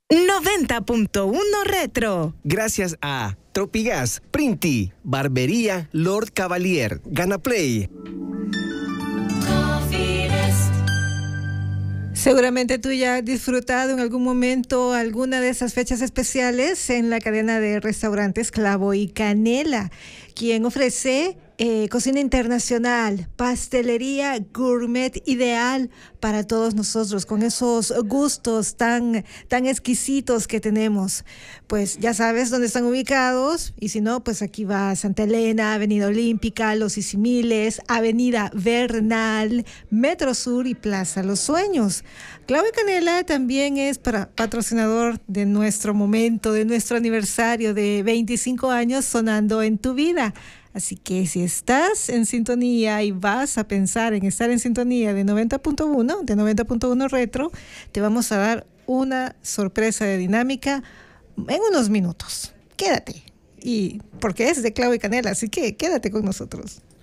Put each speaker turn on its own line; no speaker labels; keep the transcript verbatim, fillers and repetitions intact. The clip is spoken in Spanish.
noventa punto uno Retro.
Gracias a Tropigas, Printi, Barbería Lord Cavalier, Ganaplay.
Seguramente tú ya has disfrutado en algún momento alguna de esas fechas especiales en la cadena de restaurantes Clavo y Canela, quien ofrece eh, cocina internacional, pastelería gourmet ideal para todos nosotros, con esos gustos tan, tan exquisitos que tenemos. Pues ya sabes dónde están ubicados, y si no, pues aquí va Santa Elena, Avenida Olímpica, Los Isimiles, Avenida Bernal, Metro Sur y Plaza Los Sueños. Clavo y Canela también es para patrocinador de nuestro momento, de nuestro aniversario de veinticinco años sonando en tu vida. Así que si estás en sintonía y vas a pensar en estar en sintonía de noventa punto uno, de noventa punto uno Retro, te vamos a dar una sorpresa de dinámica en unos minutos. Quédate, y porque es de Clavo y Canela, así que quédate con nosotros.